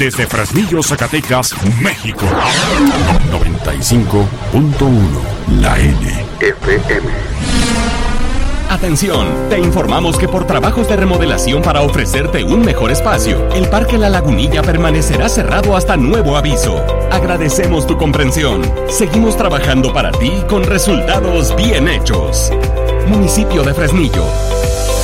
Desde Fresnillo, Zacatecas, México. 95.1 La FM. Atención, te informamos que por trabajos de remodelación para ofrecerte un mejor espacio, el Parque La Lagunilla permanecerá cerrado hasta nuevo aviso. Agradecemos tu comprensión. Seguimos trabajando para ti con resultados bien hechos. Municipio de Fresnillo.